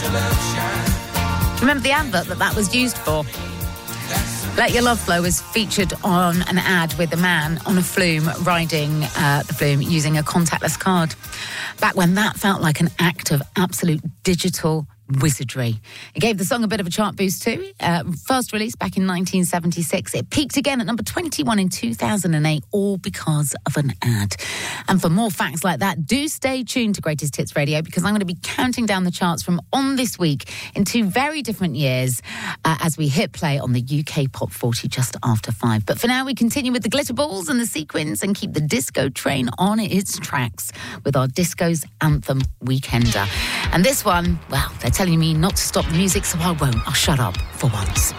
Remember the advert that was used for? Let Your Love Flow was featured on an ad with a man on a flume riding the flume using a contactless card. Back when that felt like an act of absolute digital wizardry. It gave the song a bit of a chart boost too. First released back in 1976. It peaked again at number 21 in 2008, all because of an ad. And for more facts like that, do stay tuned to Greatest Hits Radio, because I'm going to be counting down the charts from on this week in two very different years as we hit play on the UK Pop 40 just after 5. But for now, we continue with the glitter balls and the sequins and keep the disco train on its tracks with our disco's anthem, Weekender. And this one, well, they're telling me not to stop the music, so I won't. I'll shut up for once.